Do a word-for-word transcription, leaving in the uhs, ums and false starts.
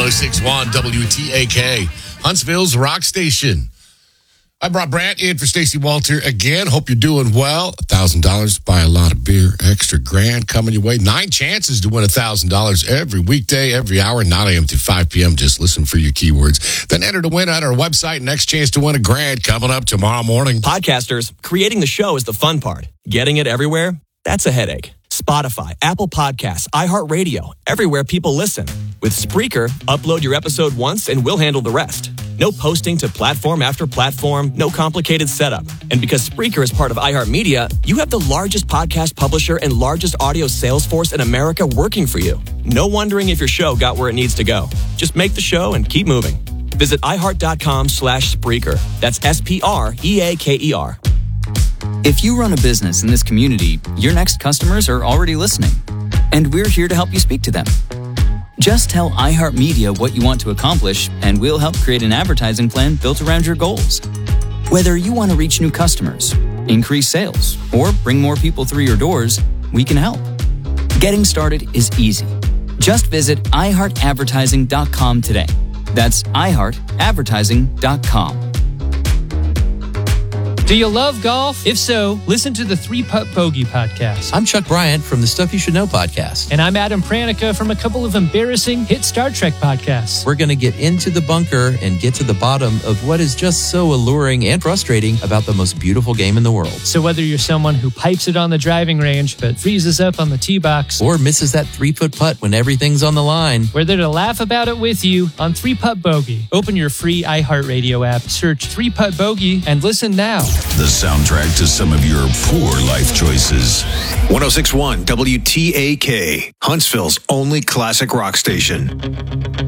oh six point one W T A K, Huntsville's rock station. I brought Brant in for Stacey Walter again. Hope you're doing well. one thousand dollars, buy a lot of beer, extra grand coming your way. Nine chances to win one thousand dollars every weekday, every hour, nine a.m. to five p.m. Just listen for your keywords. Then enter to win at our website. Next chance to win a grand coming up tomorrow morning. Podcasters, creating the show is the fun part. Getting it everywhere, that's a headache. Spotify, Apple Podcasts, iHeartRadio, everywhere people listen. With Spreaker, upload your episode once and we'll handle the rest. No posting to platform after platform, no complicated setup. And because Spreaker is part of iHeartMedia, you have the largest podcast publisher and largest audio sales force in America working for you. No wondering if your show got where it needs to go. Just make the show and keep moving. Visit iHeart.com slash Spreaker. That's S P R E A K E R. If you run a business in this community, your next customers are already listening, and we're here to help you speak to them. Just tell iHeartMedia what you want to accomplish, and we'll help create an advertising plan built around your goals. Whether you want to reach new customers, increase sales, or bring more people through your doors, we can help. Getting started is easy. Just visit i heart advertising dot com today. That's i heart advertising dot com. Do you love golf? If so, listen to the Three Putt Bogey podcast. I'm Chuck Bryant from the Stuff You Should Know podcast. And I'm Adam Pranica from a couple of embarrassing hit Star Trek podcasts. We're going to get into the bunker and get to the bottom of what is just so alluring and frustrating about the most beautiful game in the world. So whether you're someone who pipes it on the driving range but freezes up on the tee box, or misses that three-foot putt when everything's on the line, we're there to laugh about it with you on Three Putt Bogey. Open your free iHeartRadio app, search Three Putt Bogey, and listen now. The soundtrack to some of your poor life choices. one oh six point one W T A K, Huntsville's only classic rock station.